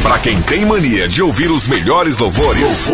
Pra quem tem mania de ouvir os melhores louvores,